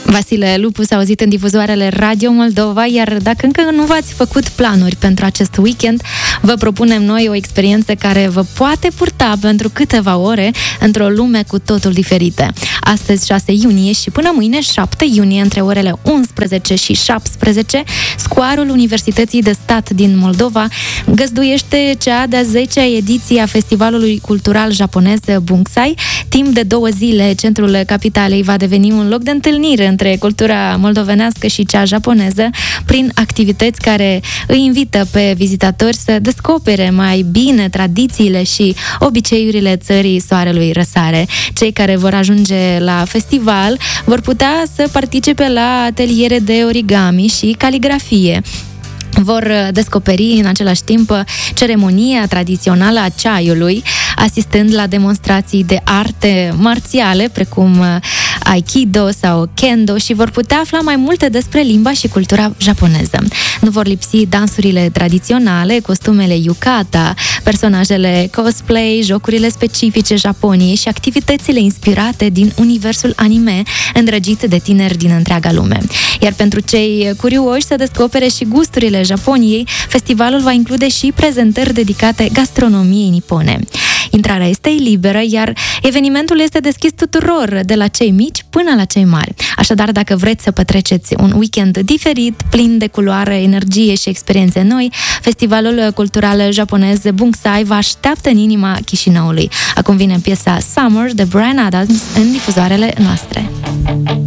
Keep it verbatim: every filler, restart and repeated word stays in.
Vasile Lupu s-a auzit în difuzoarele Radio Moldova, iar dacă încă nu v-ați făcut planuri pentru acest weekend, vă propunem noi o experiență care vă poate purta pentru câteva ore într-o lume cu totul diferită. Astăzi, șase iunie, și până mâine, șapte iunie, între orele unsprezece și șaptesprezece, Scoarul Universității de Stat din Moldova găzduiește cea de-a zecea ediție a Festivalului Cultural Japonez Bunksai. Timp de două zile, centrul capitalei va deveni un loc de întâlnire între cultura moldovenească și cea japoneză, prin activități care îi invită pe vizitatori să descopere mai bine tradițiile și obiceiurile țării soarelui răsare. Cei care vor ajunge la festival vor putea să participe la ateliere de origami și caligrafie. Vor descoperi în același timp ceremonia tradițională a ceaiului, asistând la demonstrații de arte marțiale, precum Aikido sau Kendo, și vor putea afla mai multe despre limba și cultura japoneză. Nu vor lipsi dansurile tradiționale, costumele yukata, personajele cosplay, jocurile specifice Japoniei și activitățile inspirate din universul anime, îndrăgit de tineri din întreaga lume. Iar pentru cei curioși să descopere și gusturile Japoniei, festivalul va include și prezentări dedicate gastronomiei nipone. Intrarea este liberă, iar evenimentul este deschis tuturor, de la cei mici până la cei mari. Așadar, dacă vreți să petreceți un weekend diferit, plin de culoare, energie și experiențe noi, Festivalul Cultural Japonez Bunksai vă așteaptă în inima Chișinăului. Acum vine piesa Summer de Bryan Adams în difuzoarele noastre.